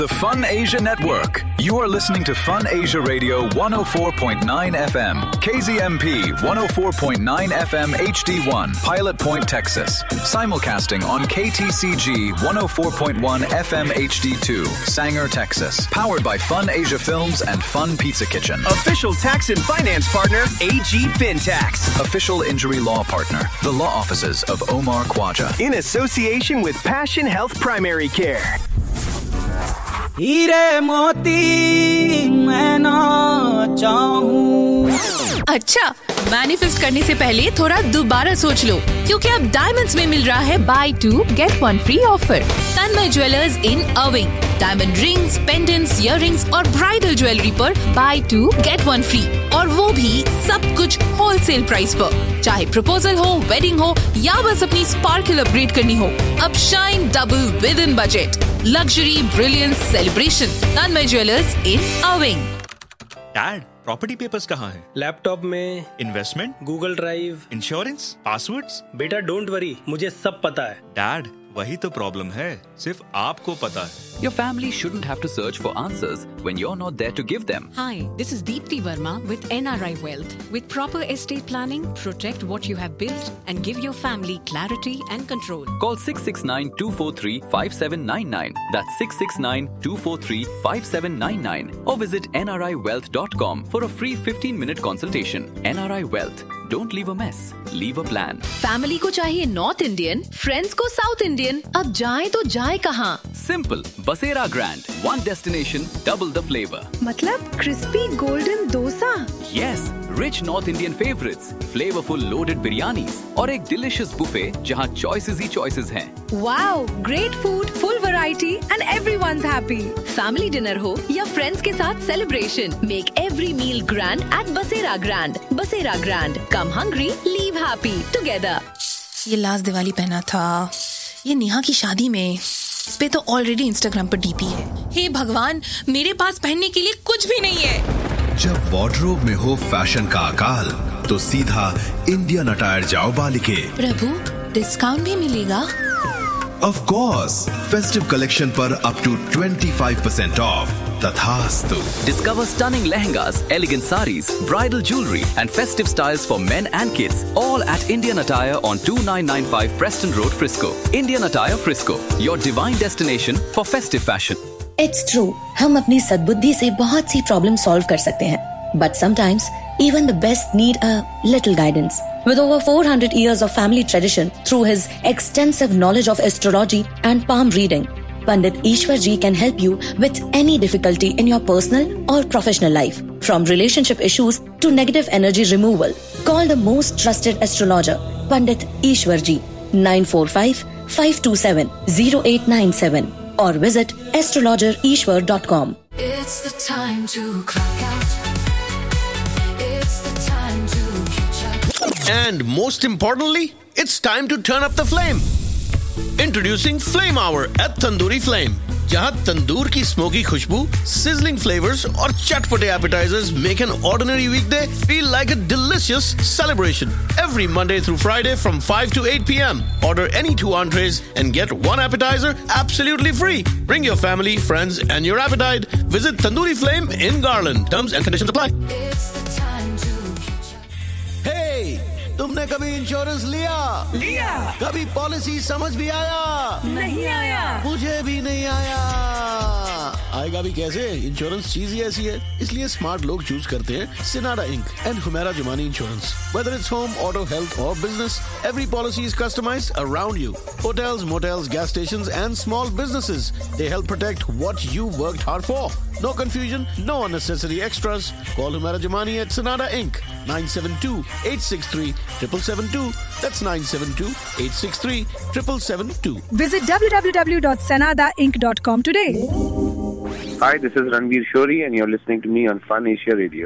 The Fun Asia Network. You are listening to Fun Asia Radio 104.9 FM, KZMP 104.9 FM HD1, Pilot Point, Texas. Simulcasting on KTCG 104.1 FM HD2, Sanger, Texas. Powered by Fun Asia Films and Fun Pizza Kitchen. Official tax and finance partner, AG FinTax. Official injury law partner, the law offices of Omar Khwaja. In association with Passion Health Primary Care. हीरे मोती मैं ना चाहूं। अच्छा, manifest करने से पहले थोड़ा दोबारा सोच लो, क्योंकि अब डायमंड्स में मिल रहा है बाय 2 गेट 1 फ्री ऑफर। तन्मय ज्वेलर्स इन अर्विंग, डायमंड रिंग्स, पेंडेंट्स, इयररिंग्स और ब्राइडल ज्वेलरी पर बाय 2 गेट 1 फ्री, और वो भी सब कुछ होलसेल प्राइस पर। चाहे प्रपोजल हो, वेडिंग हो या बस अपनी स्पार्कल अपग्रेड करनी हो, अब shine double with in budget. Luxury, brilliance, celebration. Tanmay jewellers in अर्विंग। Dad, property papers कहाँ हैं? लैपटॉप में। Investment? Google drive. Insurance? Passwords? बेटा डोंट वरी, मुझे सब पता है। डैड, वही तो प्रॉब्लम है, सिर्फ आपको पता है। Your family shouldn't have to search for answers when you're not there to give them. Hi, this is Deepti Verma with NRI Wealth. With proper estate planning, protect what you have built and give your family clarity and control. Call 669-243-5799. That's 669-243-5799. Or visit nriwealth.com for a free 15-minute consultation. NRI Wealth. Don't leave a mess. Leave a plan. Family को चाहिए north Indian, friends को south Indian. अब जाए तो जाए कहाँ? Simple. Basera Grand. One destination, double the flavor. मतलब crispy golden dosa. Yes. Rich North Indian favorites, flavorful loaded biryanis और एक delicious buffet जहाँ choices ही choices हैं। Wow, great food, full variety and everyone's happy. Family dinner हो या friends के साथ celebration, make every meal grand at Basera Grand. Basera Grand. Come hungry, leave happy. Together. ये last Diwali पहना था, ये नेहा की शादी में। इस पे तो ऑलरेडी इंस्टाग्राम पर डीपी है। हे भगवान, मेरे पास पहनने के लिए कुछ भी नहीं है। जब वार्डरोब में हो फैशन का अकाल, तो सीधा इंडियन अटायर जाओ बालिके। प्रभु, डिस्काउंट भी मिलेगा? Of course, festive collection पर up to 25% off. तथास्तु. Discover stunning lehengas, elegant saris, bridal jewelry and festive styles for men and kids, all at Indian Attire on 2995 Preston Road, Frisco. Indian Attire Frisco, your divine destination for festive fashion. It's true, हम अपनी सद्बुद्धि से बहुत सी problem solve कर सकते हैं, but sometimes even the best need a little guidance. With over 400 years of family tradition, through his extensive knowledge of astrology and palm reading, Pandit Ishwar Ji can help you with any difficulty in your personal or professional life, from relationship issues to negative energy removal. Call the most trusted astrologer, Pandit Ishwar Ji, 945-527-0897, or visit astrologerishwar.com. It's the time to clock out. It's the time to catch up. And most importantly, it's time to turn up the flame. Introducing Flame Hour at Tandoori Flame, जहाँ तंदूर की smoky खुशबू, sizzling flavors और चटपटे appetizers make an ordinary weekday feel like a delicious celebration. Every Monday through Friday from 5 to 8 p.m. Order any 2 entrees and get 1 appetizer absolutely free. Bring your family, friends and your appetite. Visit Tandoori Flame in Garland. Terms and conditions apply. It's the time to catch up. Hey! तुमने कभी insurance लिया? कभी policy समझ भी आया? नहीं आया। मुझे भी नहीं आया। आएगा भी कैसे? इंश्योरेंस चीज ही ऐसी है, इसलिए स्मार्ट लोग चूज करते हैं सिनाडा ink and Humera Jumani insurance. Whether it's home, auto, health or business, every policy is customized around you. Hotels, motels, gas stations and small businesses, they help protect what you worked hard for. No confusion, no unnecessary extras. Call Humera Jamani at Sanada Inc. 972-863-7772. That's 972-863-7772. Visit www.sanadainc.com today. Hi, this is Ranveer Shori and you're listening to me on Fun Asia Radio.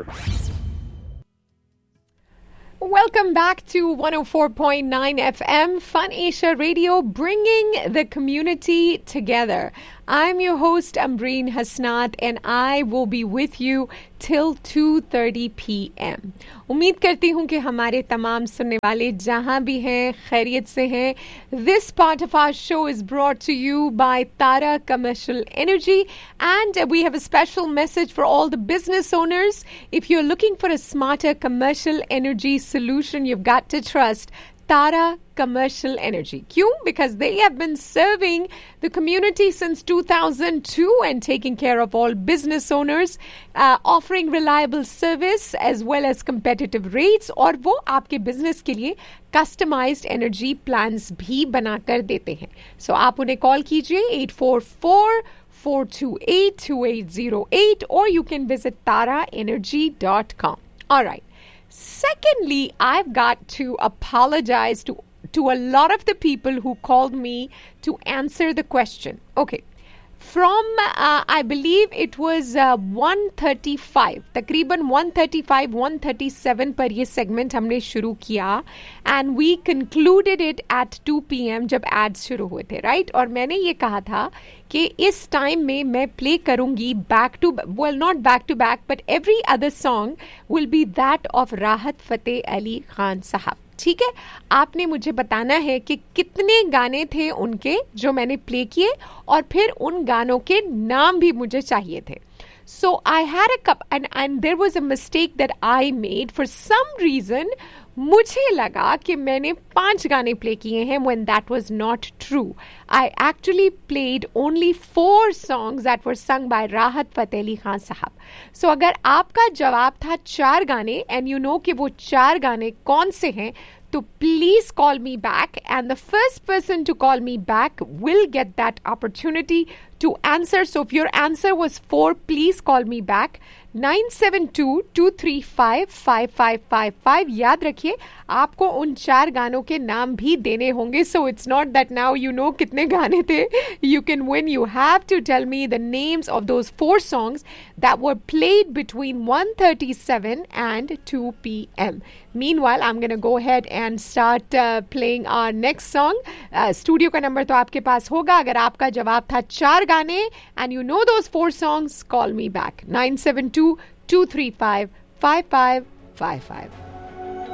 Welcome back to 104.9 FM Fun Asia Radio, bringing the community together. I'm your host Ambreen Hasnat and I will be with you till 2:30 p.m. उम्मीद करती हूँ कि हमारे तमाम सुनने वाले जहाँ भी हैं खैरियत से हैं. This part of our show is brought to you by Tara Commercial Energy and we have a special message for all the business owners. If you're looking for a smarter commercial energy solution, you've got to trust Tara Commercial Energy. Kyun? Because they have been serving the community since 2002 and taking care of all business owners, offering reliable service as well as competitive rates. और वो आपके business के लिए customized energy plans भी बनाकर देते हैं. So आप उन्हें call कीजिए 844-428-2808 or you can visit taraenergy.com. All right. Secondly, I've got to apologize to a lot of the people who called me to answer the question. Okay. From, I believe it was 135, तकरीबन 135, 137 पर ये segment हमने शुरू किया and we concluded it at 2 p.m. जब ads शुरू हुए थे, right? और मैंने ये कहा था कि इस टाइम में मैं प्ले करूंगी not back to back, but every other song will be that of राहत फ़तेह अली खान साहब. ठीक है, आपने मुझे बताना है कि कितने गाने थे उनके जो मैंने प्ले किए और फिर उन गानों के नाम भी मुझे चाहिए थे. So I had a cup and there was a mistake that I made. For some reason, मुझे लगा कि मैंने 5 गाने प्ले किए हैं when that was not true. I actually played only 4 songs that were sung by राहत फ़तेह अली खान साहब. So अगर आपका जवाब था 4 गाने and you know कि वो 4 गाने कौन से हैं, तो please call me back and the first person to call me back will get that opportunity to answer. So if your answer was 4, please call me back. 972-235-5555. याद रखिए आपको उन 4 गानों के नाम भी देने होंगे. So it's not that now you know कितने गाने थे. You can win. You have to tell me the names of those 4 songs that were played between 1:37 and 2 p.m. Meanwhile, I'm going to go ahead and start playing our next song. Studio का number तो आपके पास होगा. अगर आपका जवाब था 4 गाने and you know those 4 songs, call me back. 972-235-5555.